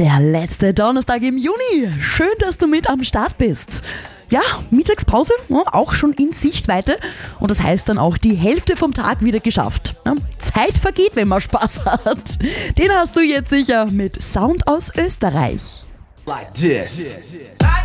Der letzte Donnerstag im Juni. Schön, dass du mit am Start bist. Ja, Mittagspause, auch schon in Sichtweite. Und das heißt dann auch die Hälfte vom Tag wieder geschafft. Zeit vergeht, wenn man Spaß hat. Den hast du jetzt sicher mit Sound aus Österreich. Like this.